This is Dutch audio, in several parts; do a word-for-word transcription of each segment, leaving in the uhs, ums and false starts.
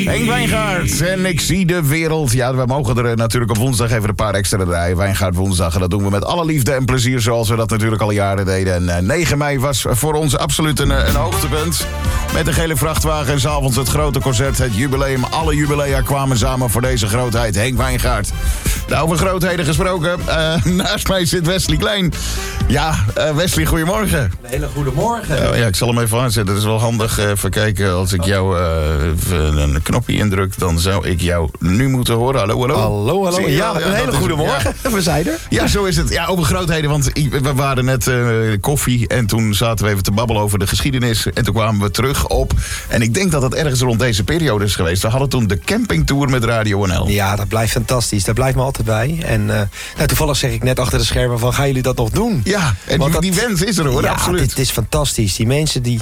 Henk Wijngaard en Ik zie de wereld. Ja, we mogen er natuurlijk op woensdag even een paar extra draaien. Wijngaard woensdag. En dat doen we met alle liefde en plezier zoals we dat natuurlijk al jaren deden. En uh, negen mei was voor ons absoluut een, een hoogtepunt. Met de gele vrachtwagen en 's avonds het grote concert. Het jubileum. Alle jubilea kwamen samen voor deze grootheid. Henk Wijngaard. Nou, over grootheden gesproken. Uh, naast mij zit Wesley Klein. Ja, uh, Wesley, goedemorgen. Een hele goede morgen. Uh, ja, ik zal hem even aanzetten. Het is wel handig. Uh, even kijken. Als ik jou uh, een knopje indruk, dan zou ik jou nu moeten horen. Hallo, hallo. Hallo, hallo. Ja, ja, een hele goede morgen. Ja. We zijn er. Ja, zo is het. Ja, over grootheden. Want we waren net uh, koffie en toen zaten we even te babbelen over de geschiedenis. En toen kwamen we terug op. En ik denk dat het ergens rond deze periode is geweest. We hadden toen de campingtour met Radio N L. Ja, dat blijft fantastisch. Dat blijft me altijd bij. En uh, nou, toevallig zeg ik net achter de schermen van, gaan jullie dat nog doen? Ja, en die, dat, die wens is er hoor, ja, absoluut. Het is fantastisch. Die mensen die...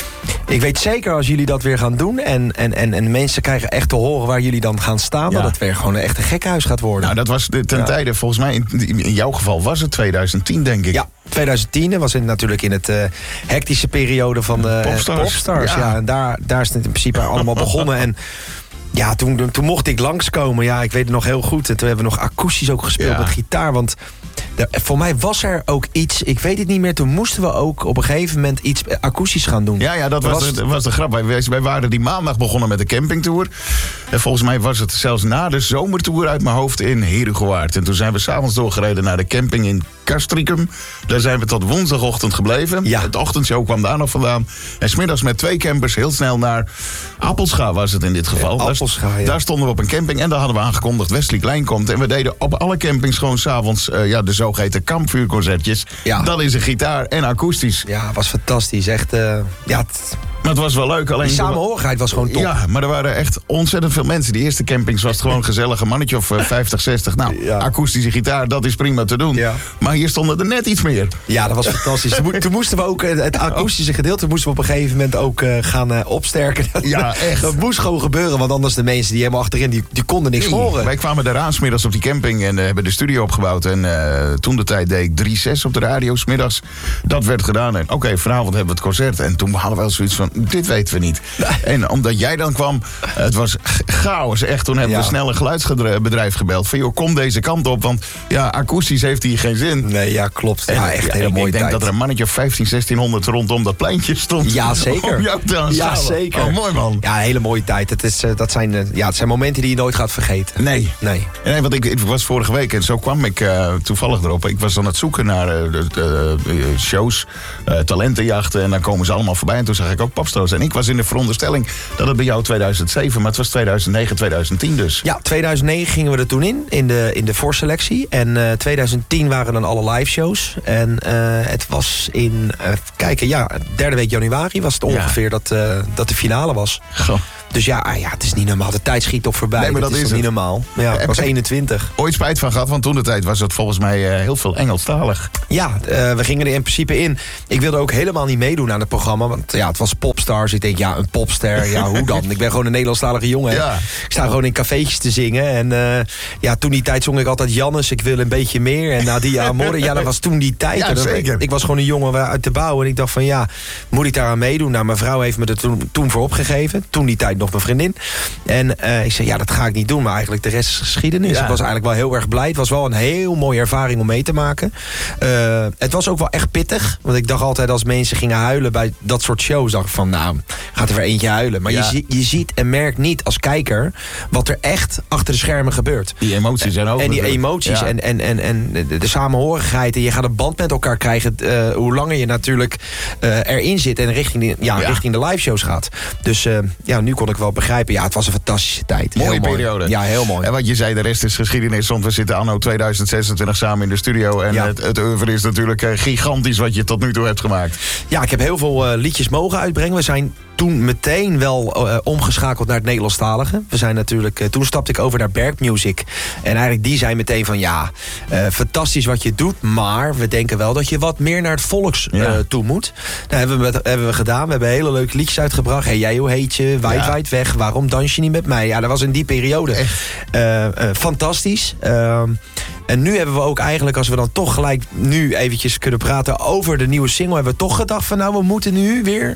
Ik weet zeker als jullie dat weer gaan doen en, en, en, en mensen krijgen echt te horen waar jullie dan gaan staan, ja. dat het weer gewoon een echt een gekhuis gaat worden. Nou, dat was de, ten ja. tijde, volgens mij, in, in jouw geval was het twintig tien, denk ik. Ja, twintig tien was het natuurlijk in het uh, hectische periode van de Popstars. Popstars ja. Ja, en daar, daar is het in principe allemaal begonnen. En ja, toen, toen mocht ik langskomen. Ja, ik weet het nog heel goed. En toen hebben we nog akoestisch ook gespeeld ja. met gitaar. Want de, voor mij was er ook iets, ik weet het niet meer. Toen moesten we ook op een gegeven moment iets akoestisch gaan doen. Ja, ja dat was, was, de, was de grap. Wij, wij waren die maandag begonnen met de campingtour. En volgens mij was het zelfs na de zomertour uit mijn hoofd in Herugewaard. En toen zijn we s'avonds doorgereden naar de camping in Castricum. Daar zijn we tot woensdagochtend gebleven. Ja. Het ochtendshow kwam daar nog vandaan. En 's middags met twee campers heel snel naar Appelscha was het in dit geval. Ja, Appelscha, ja. Daar stonden we op een camping en daar hadden we aangekondigd Wesley Klein komt. En we deden op alle campings gewoon s'avonds uh, ja, de zogeheten kampvuurconcertjes. Ja. Dat is een gitaar en akoestisch. Ja, was fantastisch. Echt, uh, ja... T- Maar het was wel leuk. Alleen de samenhorigheid was gewoon top. Ja, maar er waren echt ontzettend veel mensen. Die eerste campings was het gewoon gezellig. Een mannetje of uh, vijftig, zestig. Nou, ja. akoestische gitaar, dat is prima te doen. Ja. Maar hier stonden er net iets meer. Ja, dat was fantastisch. Toen, toen moesten we ook, het akoestische gedeelte moesten we op een gegeven moment ook uh, gaan uh, opsterken. Ja, echt. Dat moest gewoon gebeuren, want anders de mensen die helemaal achterin, die, die konden niks nee, horen. Wij kwamen eraan 's middags op die camping en uh, hebben de studio opgebouwd. En uh, toen de tijd deed ik drie zes op de radio 's middags. Dat werd gedaan. En oké, okay, vanavond hebben we het concert. En toen hadden we wel zoiets van, dit weten we niet. Nee. En omdat jij dan kwam, het was chaos echt. Toen hebben ja. we snel een geluidsbedrijf gebeld. Van joh, kom deze kant op, want ja, akoestisch heeft hier geen zin. Nee, ja, klopt. En, ja, echt ja, hele ik, mooie ik denk tijd. dat er een mannetje of vijftien, zestienhonderd rondom dat pleintje stond. Ja, zeker. Om jou te ja, zeker. Oh, mooi man. Ja, een hele mooie tijd. Het, is, uh, dat zijn, uh, ja, het zijn momenten die je nooit gaat vergeten. Nee. Nee, nee want ik, ik was vorige week en zo kwam ik uh, toevallig erop. Ik was aan het zoeken naar uh, de, de, de shows, uh, talentenjachten. En dan komen ze allemaal voorbij. En toen zag ik ook Popstars. En ik was in de veronderstelling dat het bij jou tweeduizend zeven, maar het was tweeduizend negen, tweeduizend tien dus. Ja, tweeduizend negen gingen we er toen in, in de, in de voorselectie. En uh, tweeduizend tien waren dan alle live shows. En uh, het was in, uh, kijken, ja, derde week januari was het ongeveer ja. dat, uh, dat de finale was. Goh. Dus ja, ja, het is niet normaal. De tijd schiet op voorbij. Nee, maar dat, dat is, is het. niet normaal. Ja, ik was eenentwintig. Ooit spijt van gehad, want toen de tijd was het volgens mij uh, heel veel Engelstalig. Ja, uh, we gingen er in principe in. Ik wilde ook helemaal niet meedoen aan het programma. Want ja, het was Popstars. Ik denk, ja, een popster. Ja, hoe dan? Ik ben gewoon een Nederlandstalige jongen. Ja. Ik sta gewoon in cafeetjes te zingen. En uh, ja, toen die tijd zong ik altijd Jannes, ik wil een beetje meer. En Nadia Amore. Ja, dat was toen die tijd. Ja, zeker. Ik, ik was gewoon een jongen uit de bouw. En ik dacht van, ja, moet ik daar aan meedoen? Nou, mijn vrouw heeft me er toen, toen voor opgegeven. Toen die tijd nog mijn vriendin. En uh, ik zei, ja, dat ga ik niet doen. Maar eigenlijk de rest is geschiedenis. Ja. Ik was eigenlijk wel heel erg blij. Het was wel een heel mooie ervaring om mee te maken. Uh, het was ook wel echt pittig. Want ik dacht altijd als mensen gingen huilen bij dat soort shows, dacht ik van, nou, gaat er weer eentje huilen. Maar ja. je, je ziet en merkt niet als kijker wat er echt achter de schermen gebeurt. Die emoties zijn ook. En die emoties ja. en, en, en, en de, de samenhorigheid. En je gaat een band met elkaar krijgen. Uh, hoe langer je natuurlijk uh, erin zit en richting de, ja, ja. richting de live shows gaat. Dus uh, ja, nu kon ik wel begrijpen. Ja, het was een fantastische tijd. Mooie heel periode. Mooi. Ja, heel mooi. En wat je zei, de rest is geschiedenis. Want we zitten anno tweeduizend zesentwintig samen in de studio. En ja. het, het oeuvre is natuurlijk uh, gigantisch wat je tot nu toe hebt gemaakt. Ja, ik heb heel veel uh, liedjes mogen uitbrengen. We zijn toen meteen wel uh, omgeschakeld naar het Nederlandstalige. We zijn natuurlijk, uh, toen stapte ik over naar Berg Music. En eigenlijk die zei meteen van ja, uh, fantastisch wat je doet, maar we denken wel dat je wat meer naar het volks uh, ja. toe moet. Dat hebben we, met, hebben we gedaan. We hebben hele leuke liedjes uitgebracht. Hey, jij, hoe heet je? Wijd, ja. wijd weg. Waarom dans je niet met mij? Ja, dat was in die periode uh, uh, fantastisch. Uh, En nu hebben we ook eigenlijk, als we dan toch gelijk nu eventjes kunnen praten over de nieuwe single, hebben we toch gedacht van nou, we moeten nu weer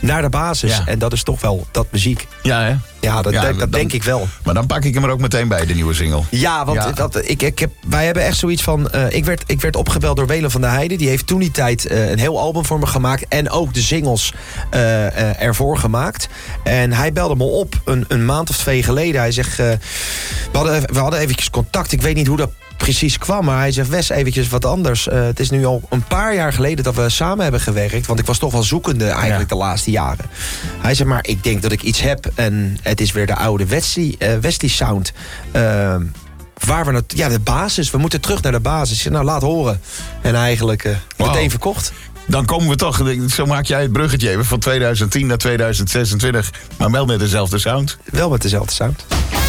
naar de basis. Ja. En dat is toch wel dat muziek. Ja, hè? Ja, dat, Ja, dat, dat dan- denk ik wel. Maar dan pak ik hem er ook meteen bij, de nieuwe single. Ja, want Ja. Dat, ik, ik heb, wij hebben echt zoiets van... Uh, ik, werd, ik werd opgebeld door Welen van der Heijden. Die heeft toen die tijd uh, een heel album voor me gemaakt. En ook de singles uh, uh, ervoor gemaakt. En hij belde me op een, een maand of twee geleden. Hij zegt... Uh, we, hadden, we hadden eventjes contact. Ik weet niet hoe dat precies kwam. Maar hij zegt, Wes, eventjes wat anders. Uh, het is nu al een paar jaar geleden dat we samen hebben gewerkt. Want ik was toch wel zoekende eigenlijk ja. de laatste jaren. Hij zegt, maar ik denk dat ik iets heb. En het is weer de oude Wesley, uh, Wesley sound. Uh, waar we het, ja, de basis. We moeten terug naar de basis. Nou, laat horen. En eigenlijk uh, wow. meteen verkocht. Dan komen we toch, zo maak jij het bruggetje even van tweeduizend tien naar tweeduizend zesentwintig. Maar wel met dezelfde sound. Wel met dezelfde sound.